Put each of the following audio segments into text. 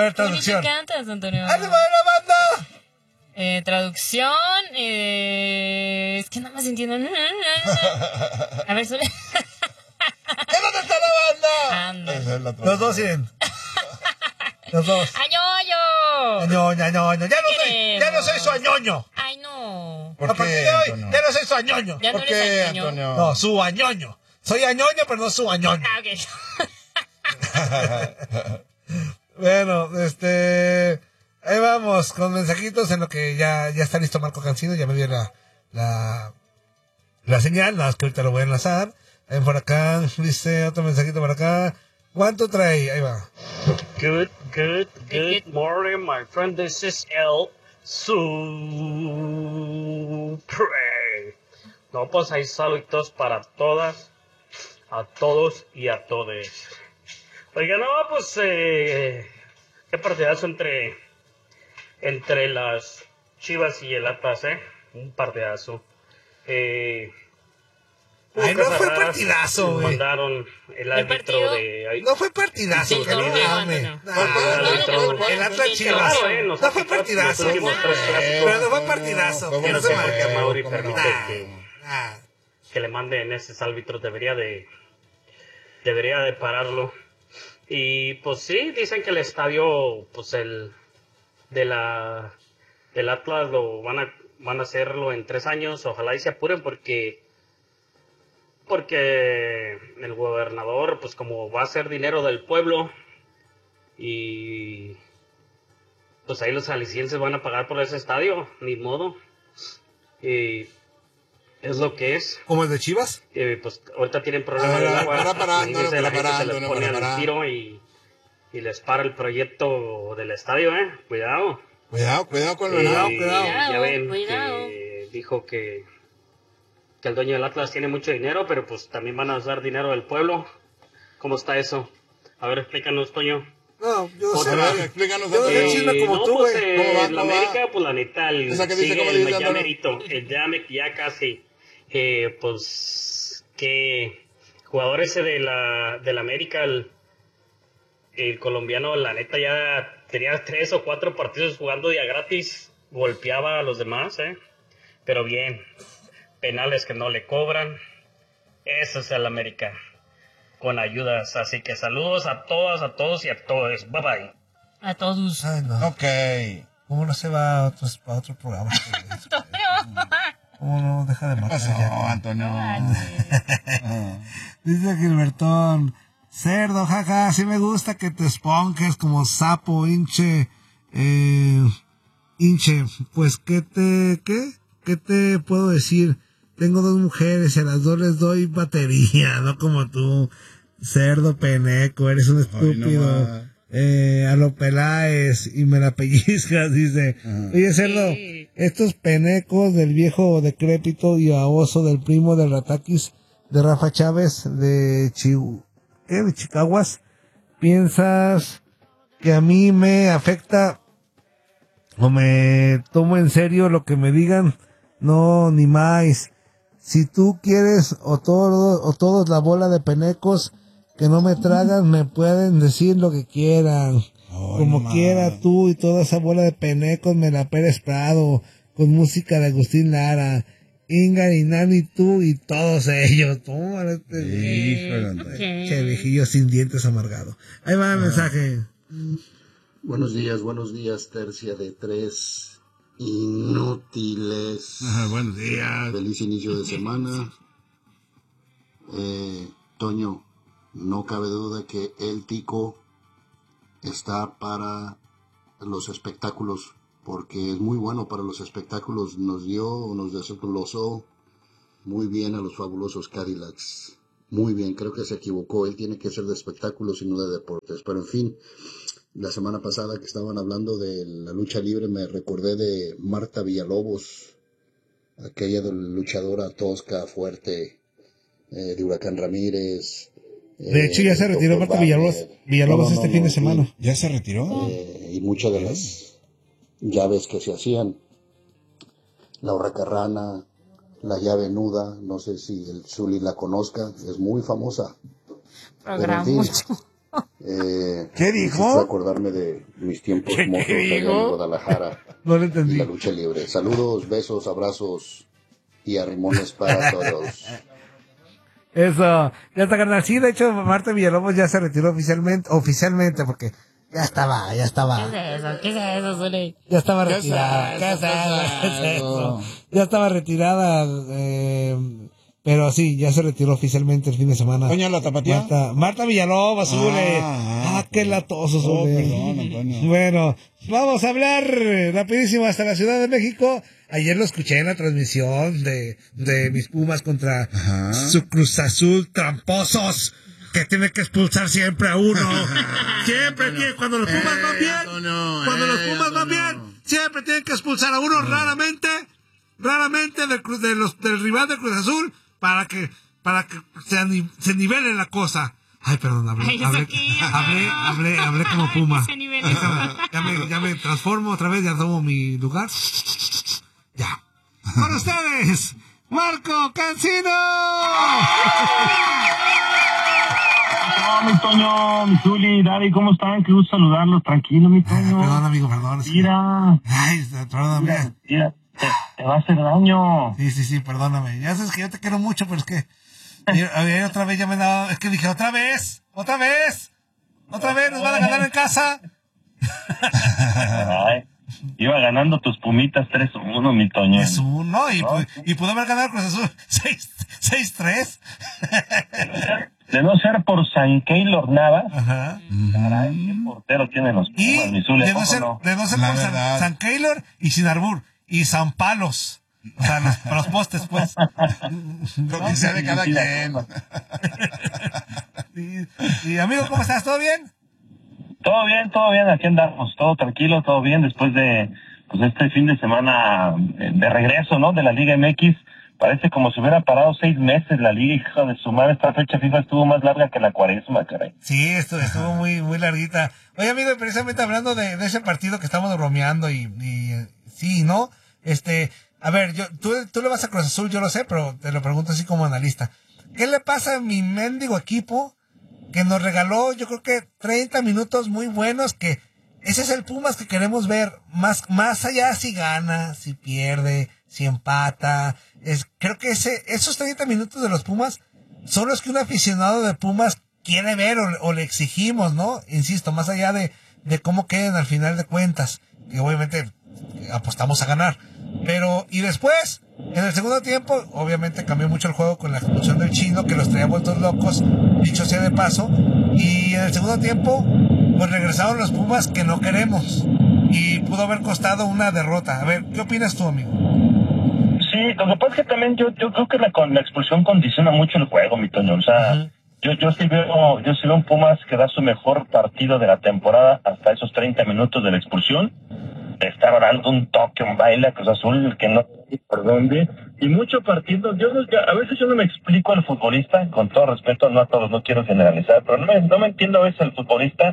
ver, traducción. ¿Qué cantas, Antonio? ¡Ánimo de la banda! Traducción, es que nada más entiendo. A ver, suele. ¿De dónde está la banda? Esa es la Los dos siguen. Los dos. ¡Añoño! Añoño, añoño. Ya Queremos. no soy su añoño. Ay, no. ¿Por A partir qué, de hoy, Antonio? ya no soy su añoño. Ya no ¿Por eres qué, añoño. Antonio? No, su añoño. Soy añoño, pero no su añoño. Ah, ok. Bueno, ahí vamos con mensajitos en lo que ya está listo Marco Cancino, ya me dio la señal, nada más que ahorita lo voy a enlazar. Ahí por acá, dice otro mensajito por acá. ¿Cuánto trae? Ahí va. Good morning, my friend. This is El Supre. No, pues hay saludos para todas, a todos y a todes. Oiga, no, pues, qué partidazo entre las Chivas y el Atlas, un partidazo. Ay, no fue partidazo, güey. Mandaron el árbitro de... No fue partidazo, Sí, Javier. no. El Atlas Chivas. No fue partidazo. Pero no fue partidazo. Que no se marque, Mauri permite Nah. que le manden esos árbitros. Debería de pararlo. Y pues sí, dicen que el estadio, pues del Atlas lo van a hacerlo en 3 años. Ojalá y se apuren porque el gobernador, pues como va a ser dinero del pueblo y pues ahí los alicienses van a pagar por ese estadio, ni modo. Y es lo que es. ¿Como el de Chivas? Pues ahorita tienen problemas de agua. La gente se les pone al tiro y les para el proyecto del estadio, Cuidado. Cuidado con lo Cuidado. Ya ven Cuidado. que dijo que el dueño del Atlas tiene mucho dinero, pero pues también van a usar dinero del pueblo. ¿Cómo está eso? A ver, explícanos, Toño. No, yo A sé. ver, explícanos. Yo de chisme como no, tú, pues, güey. ¿Cómo va? la América, pues la neta, Esa que dice, sigue ¿cómo el dice, ya Antonio? merito, ya casi. Pues, que jugador ese de la América, el colombiano, la neta, ya tenía 3 o 4 partidos jugando día gratis, golpeaba a los demás, pero bien, penales que no le cobran, eso es el América, con ayudas, así que saludos a todas, a todos y a todos, bye bye. A todos. Ay, no. Ok. ¿Cómo no se va a otro programa? ¿Cómo no deja de ¿Qué marcar pasó, ya? Antonio? Dice Gilbertón, cerdo, jaja, sí me gusta que te esponjes como sapo, hinche, pues, ¿qué te puedo decir? Tengo 2 mujeres y a las 2 les doy batería, no como tú, cerdo peneco, eres un estúpido. A lo Peláez y me la pellizcas, dice. Oye, cerdo, estos penecos del viejo decrépito y baboso del primo del Ratakis de Rafa Chávez de Chicaguas, ¿piensas que a mí me afecta o me tomo en serio lo que me digan? No, ni más. Si tú quieres o todos la bola de penecos que no me tragan, me pueden decir lo que quieran. Como quiera tú y toda esa bola de penecos me la Pérez Prado, con música de Agustín Lara, Inga y Nani, tú y todos ellos. Tómale, che, viejillo sin dientes amargado. Ahí va el mensaje. Buenos días, tercia de 3 inútiles. Buenos días. Feliz inicio de semana. Toño, no cabe duda que el Tico está para los espectáculos, porque es muy bueno para los espectáculos. Nos desglosó muy bien a los fabulosos Cadillacs. Muy bien, creo que se equivocó. Él tiene que ser de espectáculos y no de deportes. Pero en fin, la semana pasada que estaban hablando de la lucha libre, me recordé de Marta Villalobos, aquella luchadora tosca, fuerte, de Huracán Ramírez. De hecho, ya se retiró Marta Villalobos este fin de semana. ¿Ya se retiró? Y muchas de las llaves que se hacían. La hurracarrana, la llave nuda, no sé si el Zuli la conozca, es muy famosa. Pero en fin, ¿Qué dijo? Acordarme de mis tiempos mozos allá en Guadalajara No lo y entendí. la lucha libre. Saludos, besos, abrazos y arrimones para todos. Eso, ya está, carnal. Sí, de hecho, Marta Villalobos ya se retiró oficialmente, porque ya estaba. ¿Qué es eso? ¿Qué es eso, Zuli? Ya estaba retirada. ¿Qué es eso? Ya estaba retirada, pero sí, ya se retiró oficialmente el fin de semana. Doña la tapatía. Marta Villalobos, Zule. Qué latoso, Zule. Perdón, Antonio. Bueno, vamos a hablar rapidísimo hasta la Ciudad de México. Ayer lo escuché en la transmisión de mis Pumas contra su Cruz Azul, tramposos, que tiene que expulsar siempre a uno. Siempre tiene, cuando los Pumas van bien, siempre tienen que expulsar a uno, raramente del rival de Cruz Azul, para que se nivele la cosa. Ay, perdón, hablé como Puma. Se nivele. Ya me transformo otra vez, ya tomo mi lugar. Ya. Con ustedes, Marco Cancino. Mi Toño, mi Zuli, Daddy, ¿cómo están? Qué gusto saludarlos. Tranquilo, mi Toño. Perdón, amigo, perdón. Mira. Ay, perdóname. Mira, te va a hacer daño. Sí, perdóname. Ya sabes que yo te quiero mucho, pero es que ayer otra vez ya me daba, es que dije, otra vez, nos van a ganar en casa. Ay, iba ganando tus Pumitas 3-1, mi Toño. Es uno, y pudo haber ganado Cruz Azul 6-3. De no ser por San Keylor Navas, Ajá. caray, qué portero tienen los Y Pumas, mi Zuli, de no ¿a poco ser no? por San Keylor y Sin Arbur y San Palos. O sea, los postes, pues. Lo que sea de cada quien. Y amigo, ¿cómo estás? ¿Todo bien? Todo bien, aquí andamos, todo tranquilo, todo bien, después de pues este fin de semana de regreso, ¿no? De la Liga MX, parece como si hubiera parado 6 meses la Liga, hijo de su madre, esta fecha FIFA estuvo más larga que la cuaresma, caray. Sí, estuvo muy, muy larguita. Oye, amigo, precisamente hablando de ese partido que estamos bromeando y sí, ¿no? A ver, tú le vas a Cruz Azul, yo lo sé, pero te lo pregunto así como analista. ¿Qué le pasa a mi mendigo equipo que nos regaló, yo creo que 30 minutos muy buenos, que ese es el Pumas que queremos ver, más allá si gana, si pierde, si empata? Creo que esos 30 minutos de los Pumas son los que un aficionado de Pumas quiere ver o le exigimos, ¿no? Insisto, más allá de cómo queden al final de cuentas, que obviamente apostamos a ganar. Pero, y después, en el segundo tiempo, obviamente cambió mucho el juego con la expulsión del Chino, que los traía vueltos locos, dicho sea de paso. Y en el segundo tiempo, pues regresaron los Pumas que no queremos. Y pudo haber costado una derrota. A ver, ¿qué opinas tú, amigo? Sí, lo que pasa es que también yo creo que la expulsión condiciona mucho el juego, mi Toño. O sea, yo sí veo un Pumas que da su mejor partido de la temporada hasta esos 30 minutos de la expulsión. Estaba dando un toque, un baile a Cruz Azul, que no sé por dónde. Y mucho partido, a veces yo no me explico al futbolista, con todo respeto, no a todos, no quiero generalizar, pero no me entiendo a veces al futbolista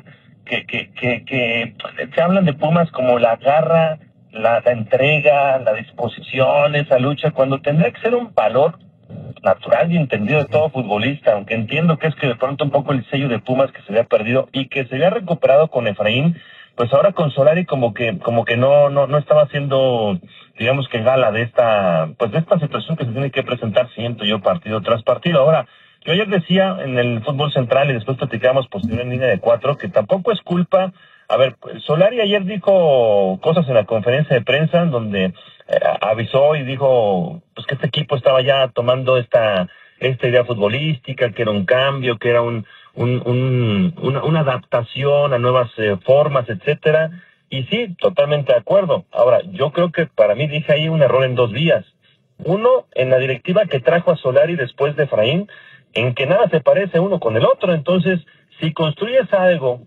que se hablan de Pumas como la garra, la entrega, la disposición, esa lucha, cuando tendría que ser un valor natural y entendido de todo futbolista, aunque entiendo que es que de pronto un poco el sello de Pumas que se había perdido y que se había recuperado con Efraín, pues ahora con Solari como que no estaba haciendo, digamos que gala de esta situación que se tiene que presentar, siento yo, partido tras partido. Ahora, yo ayer decía en el fútbol central y después platicábamos posterior en línea de 4 que tampoco es culpa. A ver, Solari ayer dijo cosas en la conferencia de prensa donde avisó y dijo pues que este equipo estaba ya tomando esta idea futbolística, que era un cambio, que era una adaptación a nuevas formas, etcétera. Y sí, totalmente de acuerdo. Ahora, yo creo que para mí dije ahí un error en 2 vías. Uno, en la directiva que trajo a Solari después de Efraín, en que nada se parece uno con el otro. Entonces, si construyes algo